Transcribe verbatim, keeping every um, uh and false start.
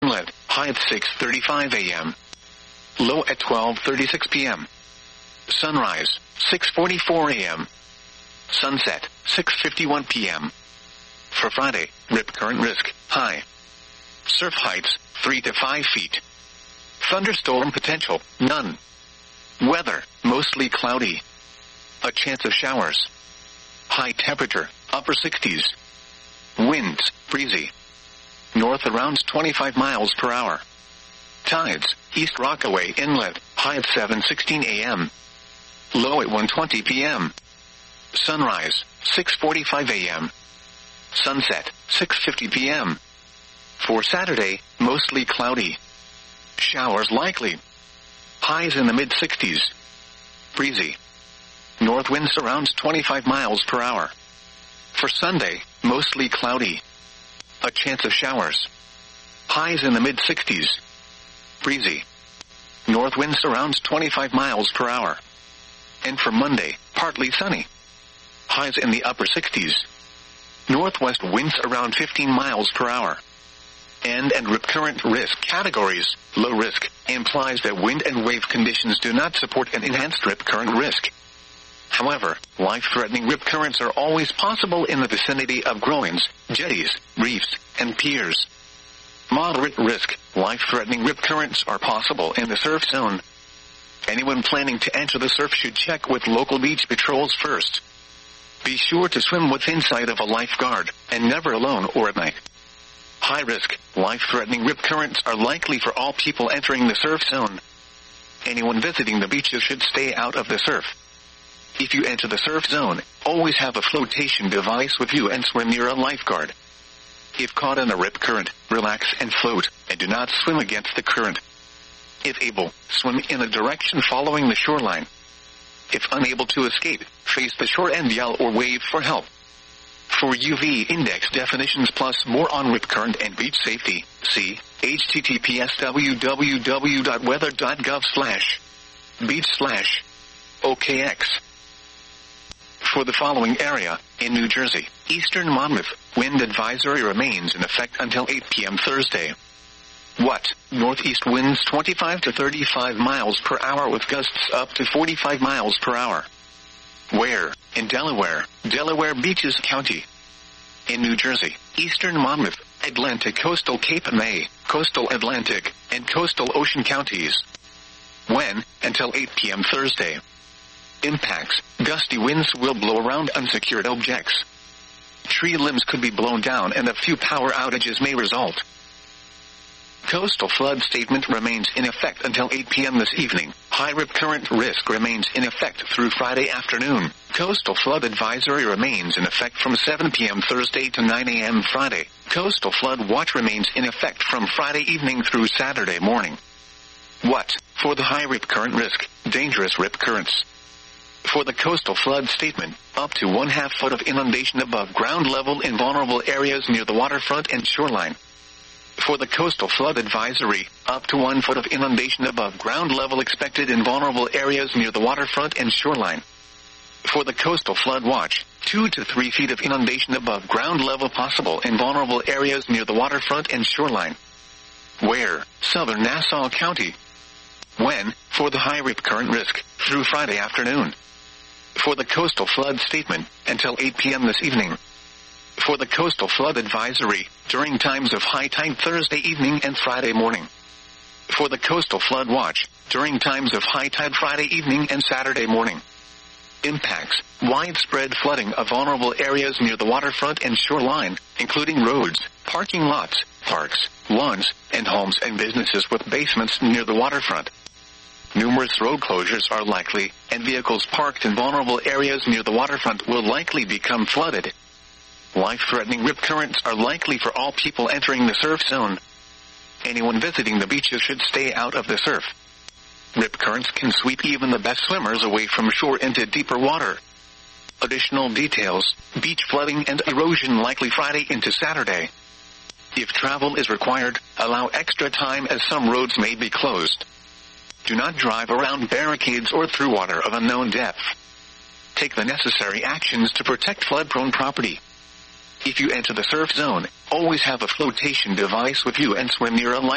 Inlet, high at six thirty-five a.m. Low at twelve thirty-six p.m. Sunrise, six forty-four a.m. Sunset, six fifty-one p.m. For Friday, rip current risk, high. Surf heights, three to five feet. Thunderstorm potential, none. Weather, mostly cloudy. A chance of showers. High temperature, upper sixties. Winds, breezy. North around twenty-five miles per hour. Tides, East Rockaway Inlet, high at seven sixteen a.m. Low at one twenty p.m. Sunrise, six forty-five a.m. Sunset, six fifty p.m. For Saturday, mostly cloudy. Showers likely. Highs in the mid-sixties. Breezy. North winds around twenty-five miles per hour. For Sunday, mostly cloudy. A chance of showers. Highs in the mid-sixties. Breezy. North winds around twenty-five miles per hour. And for Monday, partly sunny. Highs in the upper sixties. Northwest winds around fifteen miles per hour. End and rip current risk categories. Low risk implies that wind and wave conditions do not support an enhanced rip current risk. However, life-threatening rip currents are always possible in the vicinity of groins, jetties, reefs, and piers. Moderate risk, life-threatening rip currents are possible in the surf zone. Anyone planning to enter the surf should check with local beach patrols first. Be sure to swim within sight of a lifeguard, and never alone or at night. High risk, life-threatening rip currents are likely for all people entering the surf zone. Anyone visiting the beaches should stay out of the surf. If you enter the surf zone, always have a flotation device with you and swim near a lifeguard. If caught in a rip current, relax and float, and do not swim against the current. If able, swim in a direction following the shoreline. If unable to escape, face the shore and yell or wave for help. For U V index definitions plus more on rip current and beach safety, see https www.weather.gov slash beach slash OKX. For the following area, in New Jersey, eastern Monmouth, wind advisory remains in effect until eight p.m. Thursday. What? Northeast winds twenty-five to thirty-five miles per hour with gusts up to forty-five miles per hour. Where? In Delaware, Delaware Beaches County. In New Jersey, eastern Monmouth, Atlantic coastal Cape May, coastal Atlantic, and coastal Ocean counties. When? Until eight p.m. Thursday. Impacts. Gusty winds will blow around unsecured objects. Tree limbs could be blown down and a few power outages may result. Coastal flood statement remains in effect until eight p.m. this evening. High rip current risk remains in effect through Friday afternoon. Coastal flood advisory remains in effect from seven p.m. Thursday to nine a.m. Friday. Coastal flood watch remains in effect from Friday evening through Saturday morning. What? For the high rip current risk, dangerous rip currents. For the coastal flood statement, up to one half foot of inundation above ground level in vulnerable areas near the waterfront and shoreline. For the coastal flood advisory, up to one foot of inundation above ground level expected in vulnerable areas near the waterfront and shoreline. For the coastal flood watch, two to three feet of inundation above ground level possible in vulnerable areas near the waterfront and shoreline. Where? Southern Nassau County. When? For the high rip current risk, through Friday afternoon. For the coastal flood statement, until eight p.m. this evening. For the coastal flood advisory, during times of high tide Thursday evening and Friday morning. For the coastal flood watch, during times of high tide Friday evening and Saturday morning. Impacts. Widespread flooding of vulnerable areas near the waterfront and shoreline, including roads, parking lots, parks, lawns, and homes and businesses with basements near the waterfront. Numerous road closures are likely, and vehicles parked in vulnerable areas near the waterfront will likely become flooded. Life-threatening rip currents are likely for all people entering the surf zone. Anyone visiting the beaches should stay out of the surf. Rip currents can sweep even the best swimmers away from shore into deeper water. Additional details: beach flooding and erosion likely Friday into Saturday. If travel is required, allow extra time as some roads may be closed. Do not drive around barricades or through water of unknown depth. Take the necessary actions to protect flood-prone property. If you enter the surf zone, always have a flotation device with you and swim near a light.